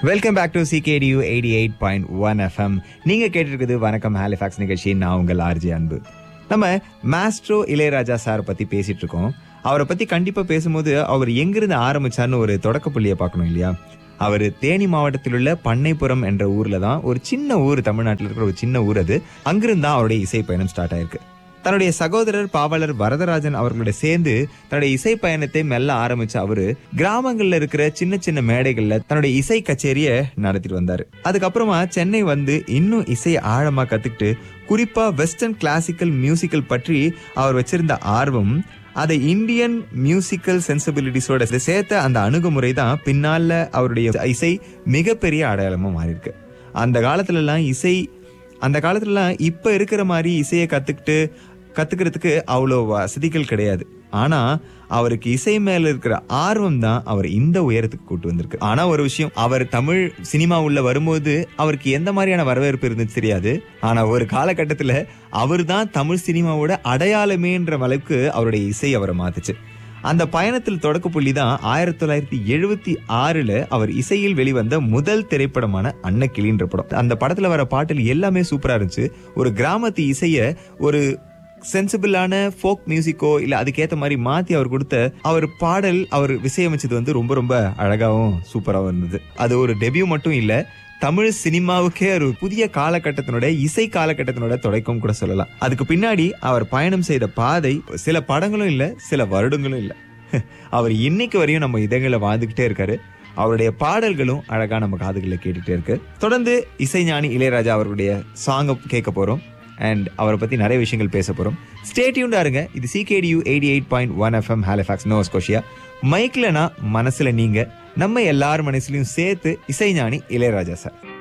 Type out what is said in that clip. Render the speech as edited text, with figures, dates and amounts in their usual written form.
Welcome back to CKDU 88.1 FM. நீங்க கேட்டிருக்குது வணக்கம் Halifax நிகழ்ச்சி. நான் உங்கள் ஆர்ஜி அன்பு. நம்ம மாஸ்ட்ரோ இளையராஜா சார் பத்தி பேசிட்டு இருக்கோம். அவரை பத்தி கண்டிப்பா பேசும்போது அவர் எங்கிருந்து ஆரம்பிச்சார்னு ஒரு தொடக்க புள்ளியை பார்க்கணும் இல்லையா? அவர் தேனி மாவட்டத்தில் உள்ள பண்ணைப்புறம் என்ற ஊர்ல தான், ஒரு சின்ன ஊர், தமிழ்நாட்டில் இருக்கிற ஒரு சின்ன ஊர் அது. அங்கிருந்து தான் அவருடைய இசை பயணம் ஸ்டார்ட் ஆயிருக்கு. தன்னுடைய சகோதரர் பாவலர் வரதராஜன் அவர்களோட சேர்ந்து தன்னுடைய இசை பயணத்தை மெல்ல ஆரம்பிச்ச அவரு கிராமங்கள்ல இருக்கிற சின்ன சின்ன மேடைகள்ல தன்னுடைய இசை கச்சேரிய நடத்திட்டு வந்தாரு. அதுக்கப்புறமா சென்னை வந்து இன்னும் இசையை ஆழமா கத்துக்கிட்டு, குறிப்பா வெஸ்டர்ன் கிளாசிக்கல் மியூசிக்கல் பற்றி அவர் வச்சிருந்த ஆர்வம், அதை இந்தியன் மியூசிக்கல் சென்சிபிலிட்டிஸோட சேர்த்த அந்த அணுகுமுறை தான் பின்னால அவருடைய இசை மிகப்பெரிய அடையாளமா மாறி இருக்கு. அந்த காலத்துலலாம் இப்ப இருக்கிற மாதிரி இசையை கத்துக்கிறதுக்கு அவ்வளோ வசதிகள் கிடையாது. ஆனா அவருக்கு இசை மேல இருக்கிற ஆர்வம் தான் அவர் இந்த உயரத்துக்கு கூட்டு வந்திருக்கு. ஆனா ஒரு விஷயம், அவர் தமிழ் சினிமா உள்ள வரும்போது அவருக்கு எந்த மாதிரியான வரவேற்பு இருந்துச்சு தெரியாது. ஆனா ஒரு காலகட்டத்துல அவர் தான் தமிழ் சினிமாவோட அடையாளமேன்ற அளவுக்கு அவருடைய இசை அவரை மாத்துச்சு. அந்த பயணத்தில் தொடக்க புள்ளி தான் 1976 அவர் இசையில் வெளிவந்த முதல் திரைப்படமான அன்னக்கிளின்ற படம். அந்த படத்துல வர பாட்டில் எல்லாமே சூப்பரா இருந்துச்சு. ஒரு கிராமத்து இசைய ஒரு சென்சிபிளான ஃபோக் மியூசிக்கோ இல்ல அதுக்கேற்ற மாதிரி மாத்தி அவர் கொடுத்த அவர் பாடல், அவர் இசையமைச்சது வந்து ரொம்ப ரொம்ப அழகாவும் சூப்பராகவும் இருந்தது. அது ஒரு டெபியூ மட்டும் இல்ல, தமிழ் சினிமாவுக்கே ஒரு புதிய காலகட்டத்தினோட இசை காலகட்டத்தினோட தொடக்கம் கூட சொல்லலாம். அதுக்கு பின்னாடி அவர் பயணம் செய்த பாதை சில படங்களும் இல்ல, சில வருடங்களும் இல்ல. அவர் இன்னைக்கு வரையும் நம்ம இதயங்களை வாழ்ந்துகிட்டே இருக்காரு. அவருடைய பாடல்களும் அழகா நம்ம காதுகளை கேட்டுட்டே இருக்கு. தொடர்ந்து இசைஞானி இளையராஜா அவர்களுடைய சாங்க கேட்க போறோம் அண்ட் அவரை பத்தி நிறைய விஷயங்கள் பேச போறோம். ஸ்டே டியூன்டா இருங்க. இது CKDU 88.1 FM Halifax, Noah Scotia. மைக்லனா மனசுல நீங்க, நம்ம எல்லார் மனசுலயும் சேர்த்து இசைஞானி இளையராஜா சார்.